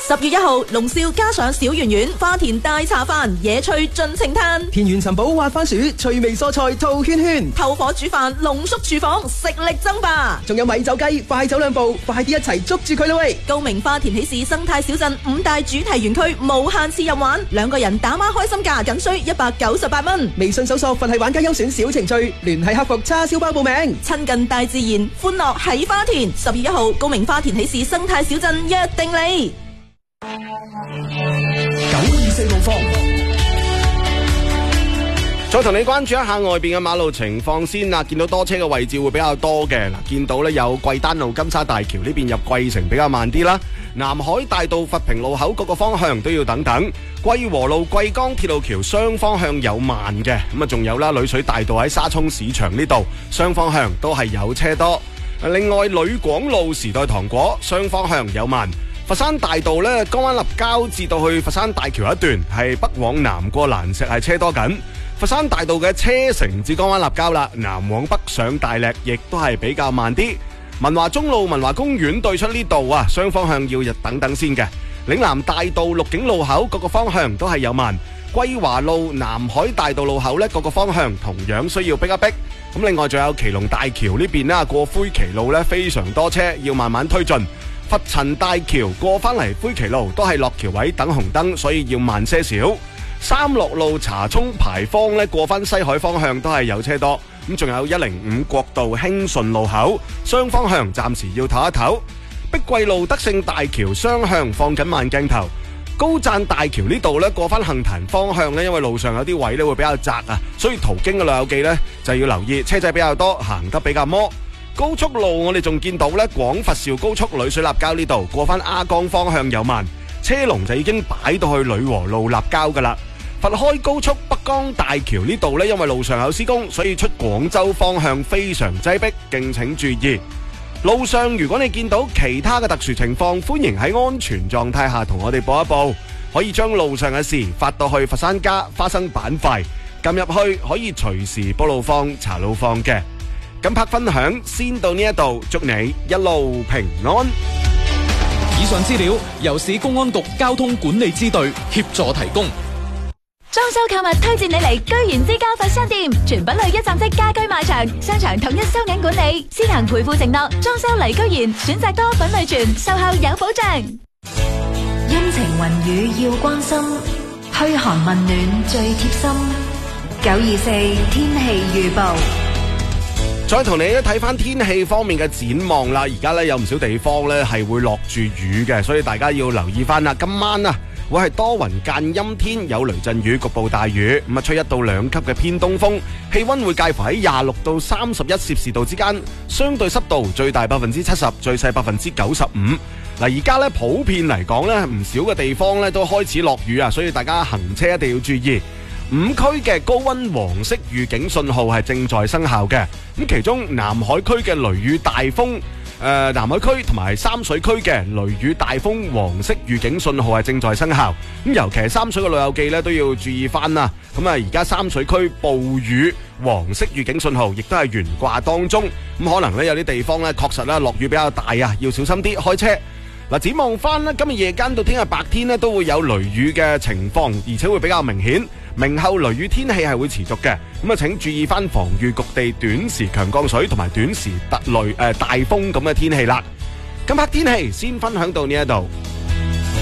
10月1號，龍少加上小圓圓、花田大茶飯、野趣盡情嘆， 田園尋寶滑番薯、趣味蔬菜套圈圈， 透火煮飯濃縮廚房，食力爭霸。 仲有米酒雞，快走兩步，快啲一齊捉住佢啦喂！ 高明花田喜事生態小鎮5大主題園區無限次任玩，2個人打孖開心價僅需198蚊。 微信搜索佛系玩家優選小程序，聯繫客服叉燒包報名。 親近大自然，歡樂喺花田。10月1號，高明花田喜事生態小鎮約定你。 924路況， 再同你關注一下外邊嘅馬路情況先啦。見到多車嘅位置會比較多嘅，見到呢有桂丹路金沙大橋呢邊入桂城比較慢啲啦。南海大道佛屏路口各個方向都要等等。桂和路桂江鐵路橋雙方向有慢嘅，咁啊仲有啦，女水大道喺沙涌市場呢度雙方向都係有車多。另外呂廣路時代糖果雙方向有慢。佛山大道呢，江灣立交至到去佛山大橋一段係北往南過蘭石係車多緊。佛山大道嘅車城至江灣立交啦，南往北上大瀝亦都係比較慢啲。文華中路文華公園對出呢度啊，雙方向要等等先嘅。嶺南大道鹿景路口各個方向都係有慢。桂華路南海大道路口呢，各個方向同樣需要逼一逼。咁另外仲有祁龍大橋呢邊啦，過灰旗路呢，非常多車，要慢慢推進。佛陳大橋過返嚟灰旗路都係落橋位等紅燈，所以要慢些少。三樂路茶涌牌坊呢，過返西海方向都係有車多。咁仲有105國道興順路口雙方向暫時要唞一唞。碧桂路德勝大橋雙向放緊慢鏡頭。高贊大橋呢度呢，過返杏壇方向呢，因為路上有啲位呢會比較窄啊，所以途經嘅老友記呢就要留意車仔比較多，行得比較摩。高速路我哋仲見到咧，廣佛肇高速呂水立交呢度過返亞江方向有慢，車龍就已經擺到去呂和路立交噶啦。佛開高速北江大橋呢度呢，因為路上有施工，所以出廣州方向非常擠迫，敬請注意。路上如果你見到其他嘅特殊情況，歡迎喺安全狀態下同我哋報一報，可以將路上嘅事發到去佛山家花生板塊，撳入去可以隨時報路況查路況嘅。咁拍分享先到呢一度，祝你一路平安。 以上資料由市公安局交通管理支隊協助提供。 裝修購物推薦你嚟居然之家佛山店，全品類一站式家居賣場，商場統一收銀管理，先行賠付承諾，裝修嚟居然，選擇多品類全，售後有保障。 陰晴雲雨要關心，噓寒問暖最貼心。924天氣預報。 再同你咧睇翻天氣方面嘅展望啦，而家咧有唔少地方咧係會落住雨嘅，所以大家要留意翻啦。今晚啊會係多雲間陰天，有雷陣雨，局部大雨，咁啊吹1到2級嘅偏東風，氣溫會介乎喺26到31攝氏度之間，相對濕度最大70%，最細95%。嗱，而家咧普遍嚟講咧，唔少嘅地方咧都開始落雨啊，所以大家行車一定要注意。5區嘅高溫黃色預警信號係正在生效嘅，咁其中南海區嘅雷雨大風，南海區同埋三水區嘅雷雨大風黃色預警信號係正在生效，咁尤其係三水嘅老友記咧都要注意翻啦。咁啊，而家三水區暴雨黃色預警信號亦都係懸掛當中，咁可能咧有啲地方咧確實咧落雨比較大啊，要小心啲開車。嗱，展望翻咧，今日夜間到聽日白天咧都會有雷雨嘅情況，而且會比較明顯。明後雷雨天氣係會持續嘅，咁啊請注意翻防禦局地短時強降水同埋短時大風咁嘅天氣啦。今刻天氣先分享到呢一度。